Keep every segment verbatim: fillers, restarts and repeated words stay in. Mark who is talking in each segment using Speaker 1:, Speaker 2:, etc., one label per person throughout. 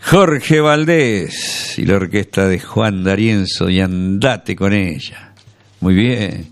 Speaker 1: Jorge Valdés y la orquesta de Juan D'Arienzo y Andate con ella. Muy bien.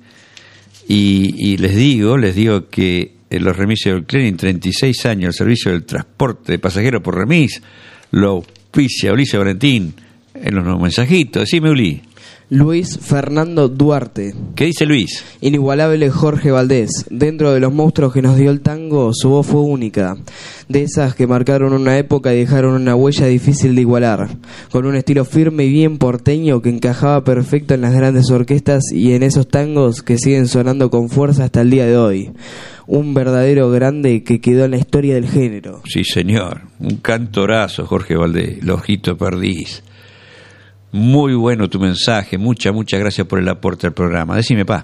Speaker 1: Y, y les digo, les digo que en los remises del Klein, treinta y seis años, el servicio del transporte de pasajeros por remis, lo auspicia Ulises Valentín en los nuevos mensajitos. Decime, Uli.
Speaker 2: Luis Fernando Duarte.
Speaker 1: ¿Qué dice Luis?
Speaker 2: Inigualable Jorge Valdés. Dentro de los monstruos que nos dio el tango, su voz fue única. De esas que marcaron una época y dejaron una huella difícil de igualar. Con un estilo firme y bien porteño que encajaba perfecto en las grandes orquestas y en esos tangos que siguen sonando con fuerza hasta el día de hoy. Un verdadero grande que quedó en la historia del género.
Speaker 1: Sí, señor. Un cantorazo, Jorge Valdés. El ojito perdiz. Muy bueno tu mensaje, muchas, muchas gracias por el aporte al programa. Decime, pa.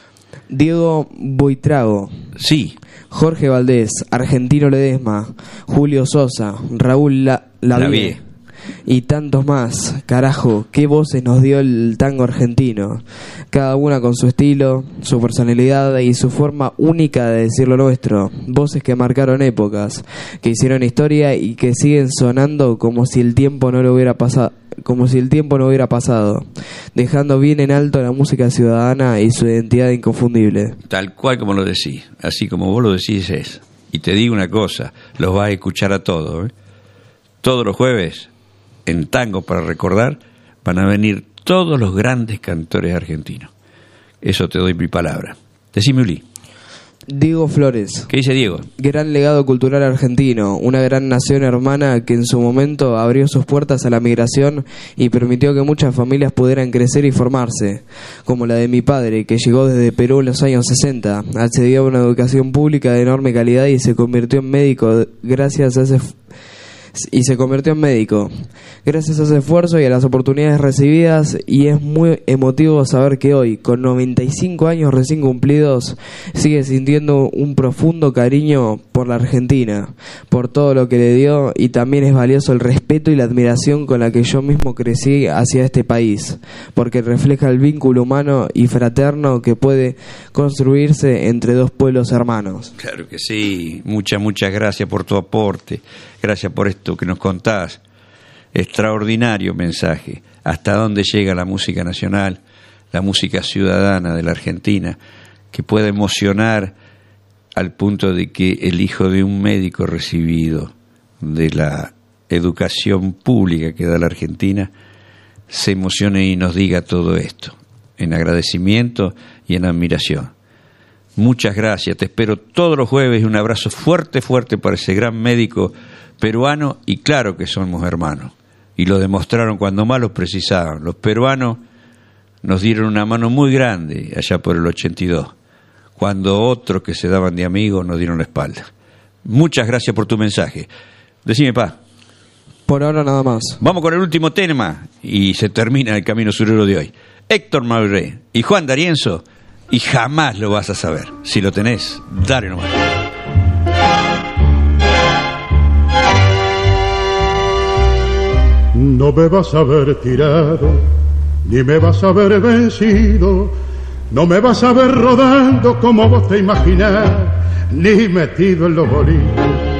Speaker 2: Diego Buitrago.
Speaker 1: Sí.
Speaker 2: Jorge Valdés, Argentino Ledesma, Julio Sosa, Raúl La Lavie y tantos más. Carajo, qué voces nos dio el tango argentino. Cada una con su estilo, su personalidad y su forma única de decir lo nuestro. Voces que marcaron épocas, que hicieron historia y que siguen sonando como si el tiempo no lo hubiera pasado. Como si el tiempo no hubiera pasado, dejando bien en alto la música ciudadana y su identidad inconfundible.
Speaker 1: Tal cual como lo decís, así como vos lo decís es. Y te digo una cosa, los vas a escuchar a todos, ¿eh? Todos los jueves, en Tango para Recordar, van a venir todos los grandes cantores argentinos. Eso te doy mi palabra. Decime, Uli.
Speaker 2: Diego Flores.
Speaker 1: ¿Qué dice Diego?
Speaker 2: Gran legado cultural argentino, una gran nación hermana que en su momento abrió sus puertas a la migración y permitió que muchas familias pudieran crecer y formarse, como la de mi padre, que llegó desde Perú en los años sesenta, accedió a una educación pública de enorme calidad y se convirtió en médico gracias a ese y se convirtió en médico gracias a ese esfuerzo y a las oportunidades recibidas, y es muy emotivo saber que hoy, con noventa y cinco años recién cumplidos, sigue sintiendo un profundo cariño por la Argentina, por todo lo que le dio, y también es valioso el respeto y la admiración con la que yo mismo crecí hacia este país, porque refleja el vínculo humano y fraterno que puede construirse entre dos pueblos hermanos.
Speaker 1: Claro que sí, muchas, muchas gracias por tu aporte, gracias por esto que nos contás. Extraordinario mensaje. Hasta dónde llega la música nacional, la música ciudadana de la Argentina, que puede emocionar al punto de que el hijo de un médico recibido de la educación pública que da la Argentina se emocione y nos diga todo esto, en agradecimiento y en admiración. Muchas gracias, te espero todos los jueves y un abrazo fuerte, fuerte para ese gran médico peruano, y claro que somos hermanos, y lo demostraron cuando más los precisaban. Los peruanos nos dieron una mano muy grande allá por el ochenta y dos, cuando otros que se daban de amigos nos dieron la espalda. Muchas gracias por tu mensaje. Decime, pa.
Speaker 2: Por ahora nada más.
Speaker 1: Vamos con el último tema y se termina el Camino Surero de hoy. Héctor Mauré y Juan D'Arienzo, y jamás lo vas a saber. Si lo tenés, dale nomás.
Speaker 3: No me vas a ver tirado, ni me vas a ver vencido, no me vas a ver rodando como vos te imaginás, ni metido en los bolitos